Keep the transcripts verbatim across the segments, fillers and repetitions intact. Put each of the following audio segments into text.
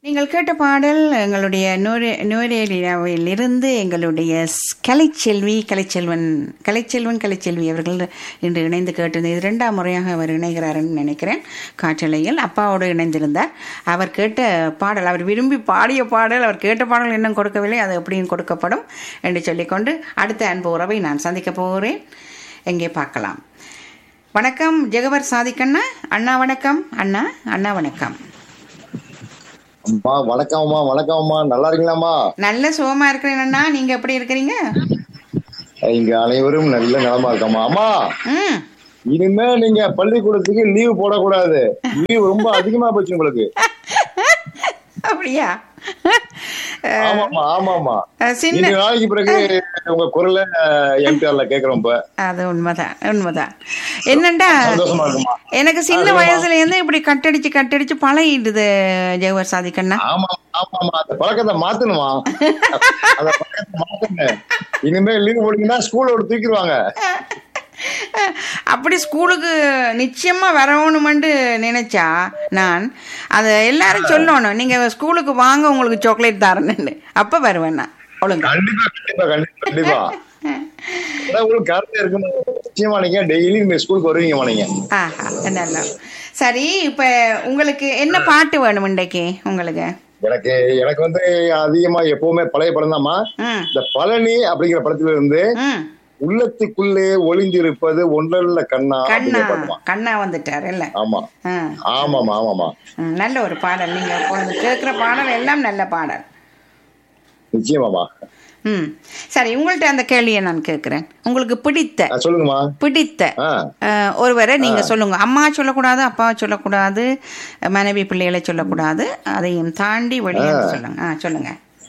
நீங்கள் கேட்ட பாடல் எங்களுடைய நூறு நூறேலியாவில் இருந்து எங்களுடைய ஸ்- கலைச்செல்வி கலைச்செல்வன் கலைச்செல்வன் கலைச்செல்வி அவர்கள் இன்று இணைந்து கேட்டிருந்தது. இது இரண்டாம் முறையாக அவர் இணைகிறாருன்னு நினைக்கிறேன். காற்றலையில் அப்பாவோடு இணைந்திருந்தார். அவர் கேட்ட பாடல், அவர் விரும்பி பாடிய பாடல், அவர் கேட்ட பாடல் இன்னும் கொடுக்கவில்லை, அது எப்படியும் கொடுக்கப்படும் என்று சொல்லிக்கொண்டு அடுத்த அன்பு உறவை நான் சந்திக்க போகிறேன். எங்கே பார்க்கலாம். வணக்கம் ஜெகவர் சாதிக்கண்ணா. அண்ணா வணக்கம். அண்ணா அண்ணா வணக்கம். அம்மா வணக்கம்மா வணக்கம்மா நல்லா இருக்கீங்களாம்மா? நல்ல சுகமா இருக்கிறேன் அண்ணா. நீங்க எப்படி இருக்கிறீங்க? இங்க அனைவரும் நல்ல நலமா இருக்கம்மா. அம்மா ம் இனிமே நீங்க பள்ளிக்கூடத்துக்கு லீவு போடக்கூடாது. லீவு ரொம்ப அதிகமா போச்சு உங்களுக்கு. அப்படியா? ஆமாமா ஆமாமா அஹ், சின்ன இன்னைக்கு நாளைக்கு பிறகு உங்க குரல எம்டிஆர்ல கேக்குறோம். இப்ப அது உண்மைதான் உண்மைதான். என்னண்டா சந்தோஷமா இருக்குமா? எனக்கு சின்ன ஆ, சொல்லுமா. வயசுல இருந்து இப்படி கட்டடிச்சு கட்டடிச்சு பழகிடுது ஜெகவர் சாதிக்கண்ணா. ஆமா ஆமாமா அந்த பழக்கத்தை மாத்தணுமா? அந்த பழக்கத்தை மாத்தணும். இனிமே லீவு போட்டீங்கன்னா ஸ்கூல்ல விட்டு தூக்கிடுவாங்க. அப்படி ஸ்கூலுக்கு நிச்சயமா வரணுமென்று நினைச்சா நான் அதை எல்லாரும் சொல்லணும், நீங்க ஸ்கூலுக்கு வாங்க உங்களுக்கு சாக்லேட் தரேன்னு. அப்ப வருவேன் நான் ஒழுங்கா. கண்டிப்பா கண்டிப்பா கண்டிப்பா கண்டிப்பா அதான் உங்களுக்கு கருத்து இருக்குன்னு நிச்சயமா நீங்க டெய்லி நீங்க ஸ்கூலுக்கு வருவீங்கம்மா நீங்க. ஆஹா நல்லா. சரி, இப்ப உங்களுக்கு என்ன பாட்டு வேணும் இன்றைக்கு உங்களுக்கு? எனக்கு எனக்கு வந்து அதிகமா எப்பவுமே பழைய படம் தான்மா. ம் இந்த பழனி அப்படிங்கிற படத்துல இருந்து ம் உள்ளத்துக்குள்ளே ஒளிந்திருப்பது ஒன்றல்ல கண்ணா கண்ணா அப்படிங்கிற பாட்டுமா. கண்ணா வந்துட்டார் இல்ல? ஆமா ஆ. ஆமாமா ஆமாமா ம், நல்ல ஒரு பாடல். நீங்க இப்பொழுது கேட்கிற பாடல் எல்லாம் நல்ல பாடல். நிச்சயமாமா. ம் சரி, உங்கள்ட்ட அந்த கேள்வியை நான் கேட்கிறேன். உங்களுக்கு பிடித்த ஆ, சொல்லுங்கம்மா. பிடித்த ஆ அஹ், ஒருவரை நீங்க சொல்லுங்க. அம்மா சொல்லக்கூடாது, அப்பா சொல்லக்கூடாது, மனைவி பிள்ளைகளை சொல்லக்கூடாது, அதையும் தாண்டி வெளியே சொல்லுங்க. ஆ சொல்லுங்க.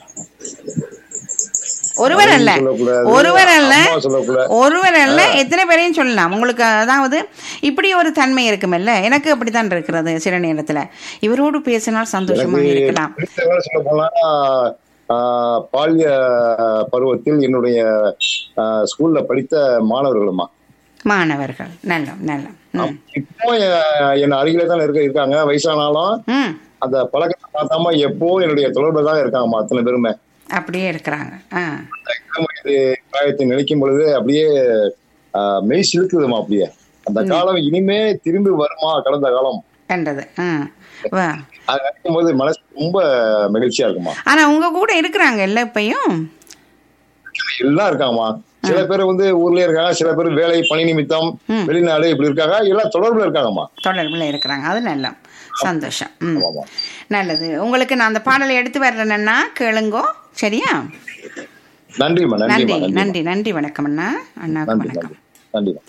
ஒருவர் அல்ல, சொல்லக்கூடாது, ஒருவர் அல்ல, அம்மா சொல்லக்கூடாது. ஒருவர் அல்ல, எத்தனை பேரையும் சொல்லலாம். உங்களுக்கு அதாவது இப்படி ஒரு தன்மை இருக்குமில்ல, எனக்கு அப்படித்தான் இருக்கிறது. சில நேரத்துல இவரோடு பேசினால் சந்தோஷமாக இருக்கலாம். பிடித்தவரை சொல்ல போனா ஆ, பால்ய பருவத்தில் என்னுடைய ஆ, ஸ்கூல்ல படித்த மாணவர்களுமா. மாணவர்கள் நல்ல நல்ல. ம் இப்போ எ- என் அருகிலே தான் இருக்க இருக்காங்க. வயசானாலும் ம் அந்த பழக்கத்தை பார்த்தாம எப்போ என்னுடைய தொடர்பு தான் இருக்காங்கம்மா அத்தனை பேருமே. அப்படியே இருக்கிறாங்க. ஆ இளம் வயது பிராயத்தை நினைக்கும் பொழுது அப்படியே ஆஹ், மெய் சிலுக்குதுமா. அப்படியே அந்த காலம் இனிமே திரும்பி வருமா? கடந்த காலம் கண்டது. ஆ வா. அது நினைக்கும் போது மனசு ரொம்ப மகிழ்ச்சியா இருக்குமா. ஆனா உங்க கூட இருக்கிறாங்க இல்ல இப்பயும்? எல்லாம் இருக்காங்கம்மா. சில பேர் வந்து ஊர்லயே இருக்காங்க, சில பேர் வேலை பணி நிமித்தம் ம். வெளிநாடு இப்படி இருக்காங்க. எல்லாம் தொடர்புல இருக்காங்கம்மா. தொடர்புல இருக்கிறாங்க. அது நல்ல சந்தோஷம். ம் ஆமாமா. நல்லது. உங்களுக்கு நான் அந்த பாடலை எடுத்து வர்றேன்னா கேளுங்கோ, சரியா? நன்றிம்மா நன்றி நன்றிம்மா நன்றி நன்றி நன்றி. வணக்கம் அண்ணா. அண்ணாவுக்கு நன்றி வணக்கம். நன்றி நன்றிம்மா.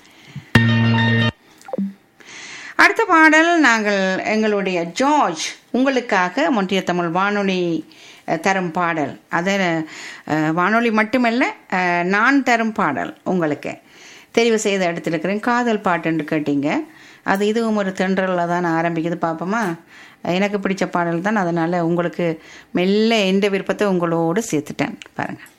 அடுத்த பாடல் நாங்கள் எங்களுடைய ஜார்ஜ் உங்களுக்காக மொன்றிய தமிழ் வானொலி அஹ், தரும் பாடல். அது அஹ், வானொலி மட்டுமல்ல, அஹ், நான் தரும் பாடல் உங்களுக்கு தெரிவு செய்து எடுத்துருக்கிறேன். காதல் பாட்டுன்னு கேட்டீங்க. அது இதுவும் ஒரு தென்றலில் தான் ஆரம்பிக்குது. பார்ப்போமா? எனக்கு பிடிச்ச பாடல் தான், அதனால் உங்களுக்கு மெல்ல எந்த விருப்பத்தை உங்களோடு சேர்த்துட்டேன் பாருங்கள்.